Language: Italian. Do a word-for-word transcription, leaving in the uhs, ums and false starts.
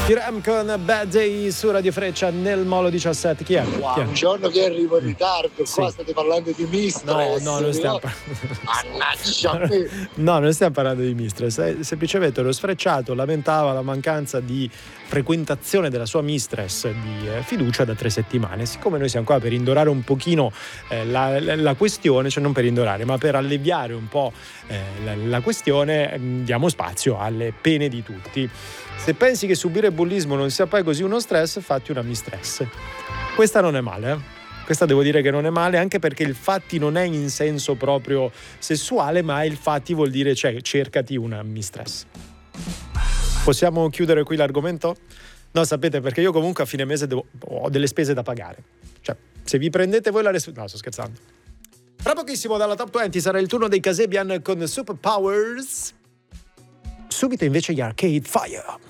Tirem con Bad Day su Radio Freccia nel Molo diciassette. Chi è? Wow, Chi è? un giorno che arrivo in ritardo, Sì. qua state parlando di Mistress. No, no, non stiamo Mannaggia a me. No, non stiamo parlando di Mistress. Eh, semplicemente lo sfrecciato lamentava la mancanza di frequentazione della sua mistress di eh, fiducia da tre settimane. Siccome noi siamo qua per indorare un pochino eh, la, la, la questione, cioè non per indorare, ma per alleviare un po' eh, la, la questione, eh, diamo spazio alle pene di tutti. Se pensi che subire bullismo non sia poi così uno stress, fatti una mistress. Questa non è male, eh? Questa devo dire che non è male, anche perché il fatti non è in senso proprio sessuale, ma il fatti vuol dire, cioè, cercati una mistress. Possiamo chiudere qui l'argomento? No, sapete, perché io comunque a fine mese devo, ho delle spese da pagare. Cioè, se vi prendete voi la res- No, sto scherzando. Tra pochissimo dalla Top venti sarà il turno dei Kasabian con Superpowers. Subito invece gli Arcade Fire.